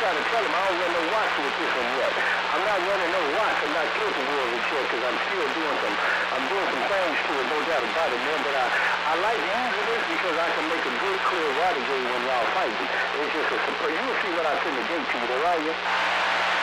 trying to tell him I don't run no watch with this one yet. I'm not running no watch. I'm not capable of it yet because I'm still doing some things to it, no doubt about it, man. But I like using this because I can make a good, clear water game when y'all fighting. It's just you'll see what I send the gate to you, all right?